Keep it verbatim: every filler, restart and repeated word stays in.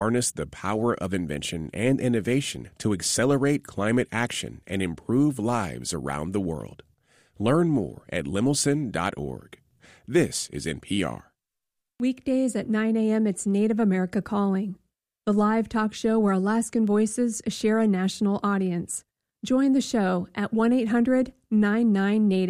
Harness the power of invention and innovation to accelerate climate action and improve lives around the world. Learn more at lemelson dot org. This is N P R. Weekdays at nine a.m. it's Native America Calling, the live talk show where Alaskan voices share a national audience. Join the show at one eight hundred nine nine native.